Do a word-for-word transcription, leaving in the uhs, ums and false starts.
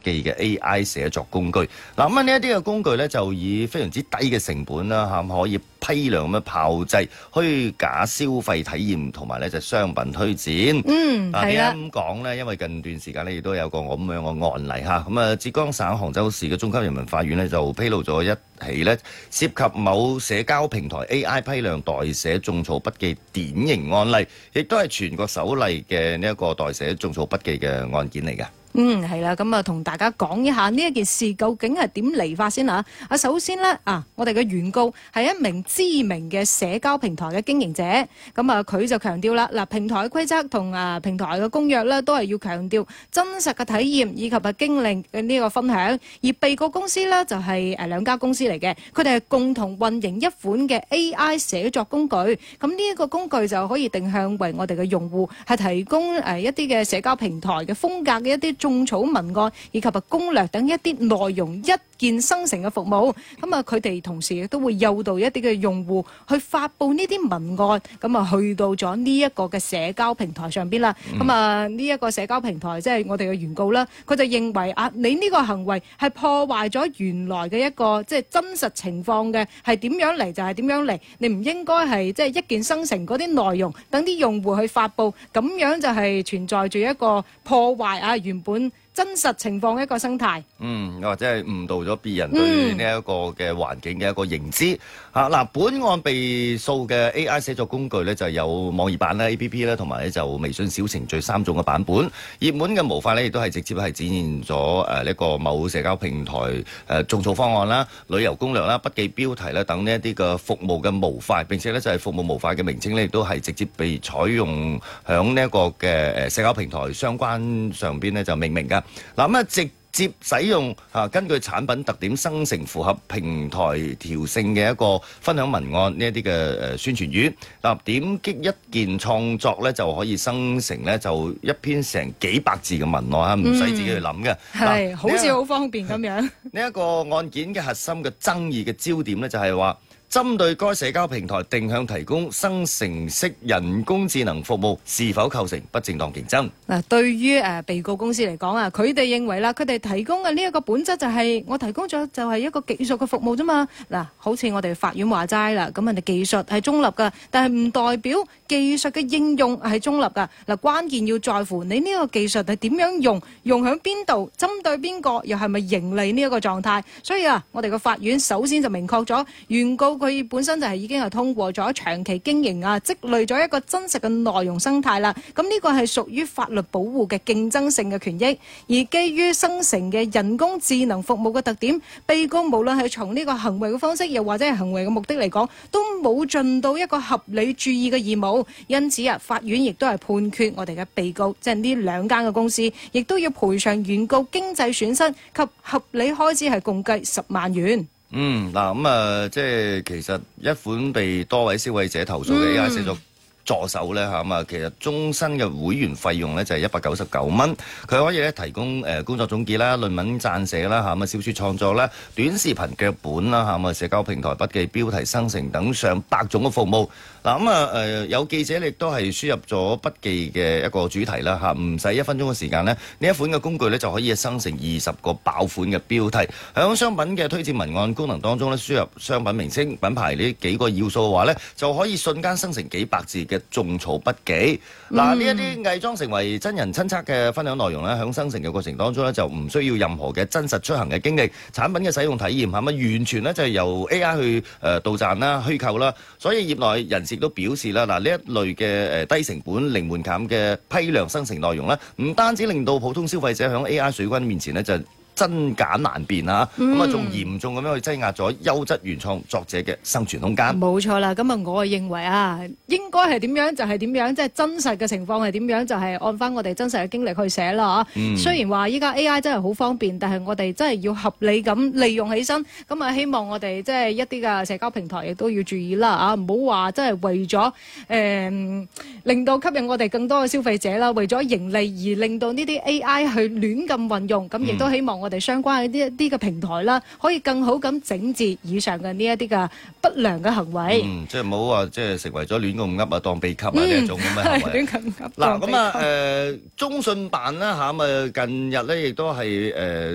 記嘅 A I 寫作工具。嗱咁啊，呢一啲嘅工具咧就以非常之低嘅成本啦嚇，可以批量咁樣炮製虛假消費體驗同埋咧就商品推薦。 嗯，係啦。 咁講咧，因為近段時間咧亦都有個咁樣嘅案例嚇。咁啊，浙江省杭州市嘅中級人民法院咧就披露咗一起咧涉及某社交平台 A I 批量代寫種草筆記典型案例，亦都係全國首例嘅呢一個代寫種草筆記嘅案件嚟嘅。 嗯，係啦，咁啊，同大家講一下呢一件事究竟係點嚟法先啊！啊，首先呢，啊，我哋嘅原告係一名知名嘅社交平台嘅經營者，咁啊，佢就強調啦，嗱，平台嘅規則同啊平台嘅公約呢，都係要強調真實嘅體驗以及啊經歷嘅呢個分享，而被告公司呢，就係誒兩家公司嚟嘅，佢哋係共同運營一款嘅 A I 寫作工具，咁呢一個工具就可以定向為我哋嘅用戶係提供誒一啲嘅社交平台嘅風格嘅一啲種草文案以及啊攻略等一啲內容一鍵生成嘅服務，咁啊佢哋同時亦都會誘導一啲嘅用戶去發布呢啲文案，咁啊去到咗呢一個嘅社交平台上邊啦。咁啊呢一個社交平台即係我哋嘅原告啦，佢就認為啊你呢個行為係破壞咗原來嘅一個即係真實情況嘅，係點樣嚟就係點樣嚟，你唔應該係即係一鍵生成嗰啲內容，等啲用戶去發布，咁樣就係存在住一個破壞啊原本真實情況嘅一個生態， 嗯，或者係誤導咗別人對呢一個嘅環境嘅一個認知嚇。嗱、嗯，本案被訴嘅 A I 寫作工具咧，就有網頁版啦、A P P 啦，同埋咧就微信小程序三種嘅版本。熱門嘅模塊咧，亦都係直接係展現咗誒呢個某社交平台誒種草方案啦、旅遊攻略啦、筆記標題啦等呢一啲嘅服務嘅模塊。並且咧就係服務模塊嘅名稱咧，亦都係直接被採用響呢一個嘅誒社交平台相關上邊咧就命名㗎。嗱咁啊，直接使用啊，根據產品特點生成符合平台調性嘅一個分享文案呢一啲嘅誒宣傳語。嗱，點擊一鍵創作咧，就可以生成咧就一篇成幾百字嘅文案嚇，唔使自己去諗嘅。 係、嗯，好似好方便咁樣。 呢一個案件嘅核心嘅爭議嘅焦點咧，就係話，針對該社交平台定向提供生成式人工智能服務，是否構成不正當競爭？ 嗱，對於誒被告公司嚟講啊，佢哋認為啦，佢哋提供嘅呢一個本質就係我提供咗就係一個技術嘅服務啫嘛。嗱，好似我哋法院話齋啦，咁人哋技術係中立噶，但係唔代表技術嘅應用係中立噶。嗱，關鍵要在乎你呢個技術係點樣用，用喺邊度，針對邊個，又係咪盈利呢一個狀態。所以啊，我哋嘅法院首先就明確咗原告佢本身就係已經係通過咗長期經營啊，積累咗一個真實嘅內容生態啦。咁呢個係屬於法律保護嘅競爭性嘅權益，而基於生成嘅人工智能服務嘅特點，被告無論係從呢個行為嘅方式，又或者係行為嘅目的嚟講，都冇盡到一個合理注意嘅義務。因此啊，法院亦都係判決我哋嘅被告，即係呢兩間嘅公司，亦都要賠償原告經濟損失及合理開支係共計十萬元。 嗯，嗱咁啊，即係其實一款被多位消費者投訴嘅 A I 寫作助手咧嚇，咁啊，其實終身嘅會員費用咧就係一百九十九蚊，佢可以咧提供誒工作總結啦、論文撰寫啦嚇，咁啊小説創作啦、短視頻腳本啦嚇，咁啊社交平台筆記標題生成等上百種嘅服務。嗱咁啊誒有記者亦都係輸入咗筆記嘅一個主題啦嚇，唔使一分鐘嘅時間咧，呢一款嘅工具咧就可以生成二十個爆款嘅標題。喺商品嘅推薦文案功能當中咧，輸入商品名稱、品牌呢幾個要素嘅話咧，就可以瞬間生成幾百字嘅種草筆記。嗱，呢一啲偽裝成為真人親測嘅分享內容咧，喺生成嘅過程當中咧，就唔需要任何嘅真實出行嘅經歷、產品嘅使用體驗，係咪完全咧就係由 A I 去誒杜撰啦、虛構啦？所以業內人士都表示啦，嗱呢一類嘅誒低成本、零門檻嘅批量生成內容咧，唔單止令到普通消費者喺 A I 水軍面前咧就真假難辨啊！咁啊，仲嚴重咁樣去擠壓咗優質原創作者嘅生存空間。 冇錯啦，咁啊，我係認為啊，應該係點樣就係點樣，即係真實嘅情況係點樣，就係按翻我哋真實嘅經歷去寫啦嚇。嗯、雖然話依家 A I 真係好方便，但係我哋真係要合理咁利用起身。咁啊，希望我哋即係一啲嘅社交平台亦都要注意啦啊！唔好話真係為咗誒、呃、令到吸引我哋更多嘅消費者啦，為咗盈利而令到呢啲 A I 去亂咁運用。咁亦都希望我哋相關嘅呢一啲嘅平台啦，可以更好咁整治以上嘅呢一啲嘅不良嘅行為。 嗯，即係唔好話即係成為咗亂咁噏啊，當秘笈啊呢一種咁嘅行為。 亂咁噏。 嗱咁啊誒，中信辦啦嚇咁啊，近日咧亦都係誒。